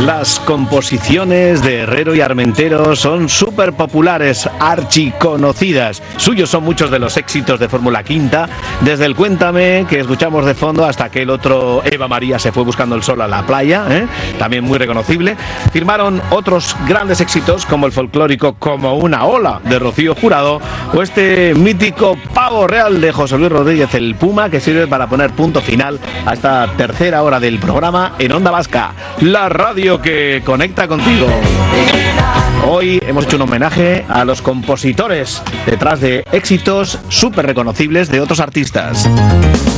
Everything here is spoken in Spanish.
Las composiciones de Herrero y Armentero son súper populares, archiconocidas. Suyos son muchos de los éxitos de Fórmula Quinta, desde el Cuéntame, que escuchamos de fondo, hasta aquel otro Eva María se fue buscando el sol a la playa, también muy reconocible. Firmaron otros grandes éxitos, como el folclórico Como una ola, de Rocío Jurado, o este mítico Pavo Real de José Luis Rodríguez el Puma, que sirve para poner punto final a esta tercera hora del programa en Onda Vasca, la radio que conecta contigo. Hoy hemos hecho un homenaje a los compositores detrás de éxitos súper reconocibles de otros artistas.